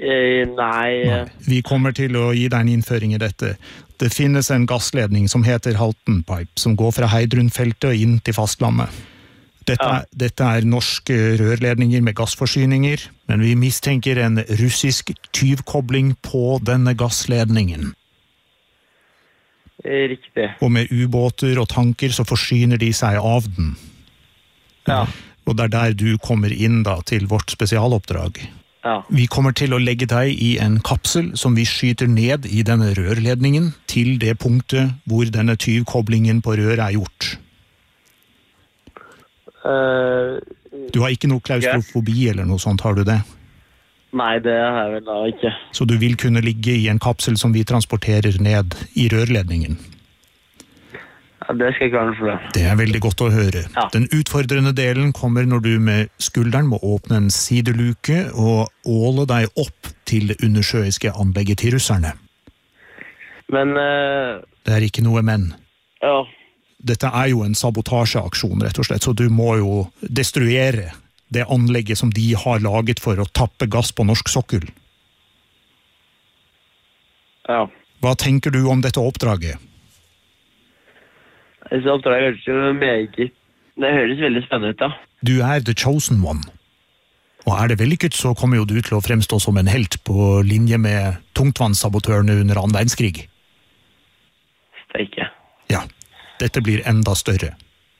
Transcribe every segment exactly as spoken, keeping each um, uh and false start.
Eh, nei. nei. Vi kommer til å gi deg en innføring i dette. Det finnes en gassledning som heter Halten Pipe, som går fra Heidrunfeltet og inn til fastlandet. Dette, Ja. er, dette er norske rørledninger med gassforsyninger, men vi mistenker en russisk tyvkobling på denne gassledningen. Eh, riktig. Og med ubåter og tanker så forsyner de seg av den. Ja. Og det er der du kommer inn da til vårt spesialoppdrag. Ja. Vi kommer til å legge deg i en kapsel som vi skyter ned i denne rørledningen til det punktet hvor denne tyvkoblingen på røret er gjort. Uh, Du har ikke noe klaustrofobi eller noe sånt, har du det? nei, det har jeg vel da ikke. Så du vil kunne ligge i en kapsel som vi transporterer ned i rørledningen. Ja, det skal ikke være noe for det. Det er veldig godt å høre. Ja. Den utfordrende delen kommer når du med skulderen må åpne en sideluke og åle deg opp til det undersjøiske anlegget til russerne. Men, uh, Det er ikke noe men. ja, Dette er jo en sabotasjeaksjon, rett og slett, så du må jo destruere det anlegget som de har laget for å tappe gass på norsk sokkel. ja. Hva tenker du om dette oppdraget? Jeg synes oppdraget høres jo meget... Det høres veldig spennende ut, da. Du er the chosen one. Og er det vellykket, så kommer jo du til å fremstå som en helt på linje med tungtvannssabotørene under annen verdenskrig. Steike. Ja, dette blir enda større.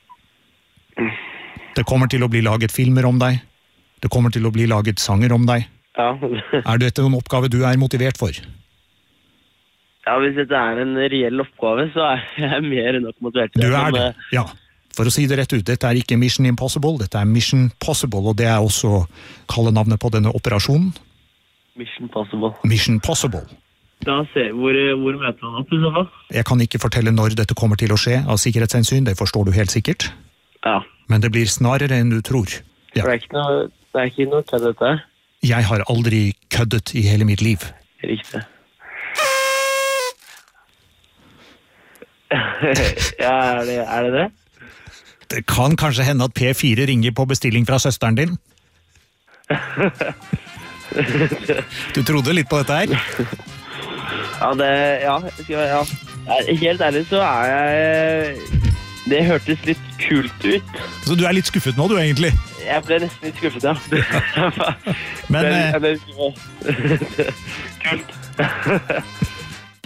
Det kommer til å bli laget filmer om deg. Det kommer til å bli laget sanger om deg. Ja. Er dette en oppgave du er motivert for? Ja, hvis dette er en reell oppgave, så er jeg mer enn nok motivert til Du det. er Men, det, eh, ja. For å si det rett ut, dette er ikke Mission Impossible, dette er Mission Possible, og det er også kallenavnet på denne operasjonen. Mission Possible. Mission Possible. Da ser hvor, hvor møter man opp i så fall? Jeg kan ikke fortelle når dette kommer til å skje av sikkerhetshensyn, det forstår du helt sikkert. Ja. Men det blir snarere enn du tror. Ja. For det er ikke noe, det er ikke noe kødd dette. Jeg har aldri køddet i hele mitt liv. Riktig. Ja, er det, er det det? Det kan kanskje hende at P fire ringer på bestilling fra søsteren din. Du trodde litt på dette her? Ja, det, ja, jeg skal, ja. Nei, helt ærlig så er jeg... Det hørtes litt kult ut. Så du er litt skuffet nå, du, egentlig? Jeg ble nesten litt skuffet, ja. Men... det, eh, det, det, kult.